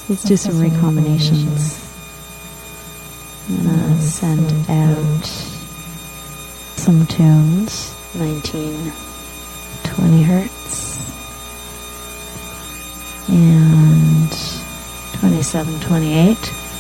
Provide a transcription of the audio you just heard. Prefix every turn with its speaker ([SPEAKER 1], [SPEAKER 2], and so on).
[SPEAKER 1] Let's do some recombinations. I'm gonna send out some tunes. 19, 20 hertz. And 27, 28.